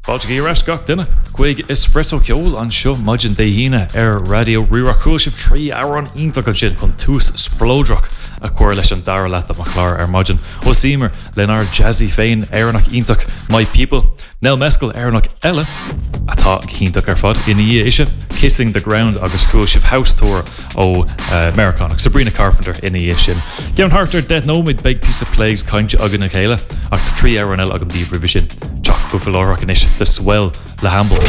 Fáilte ras gach duine chuig espresso ceol an seo maidin dé híine radio riach chuilsih 3 an ionach an sin chun tús splódrach a cuair leis an dar leat a chlár maidin ó símer lenar jazzy féin annach ionach My People. Nel mescal annach eile atá cíntaach fad in isise Kissing the Ground agus chuilsih House Tour ó Americanach Sabrina Carpenter in sin. Gean hartar Dead Nomad big piece of plagues kainte agan na chéile ach 3 an eile agam díomh revision. Jack go fil árach in the swell le Hamble.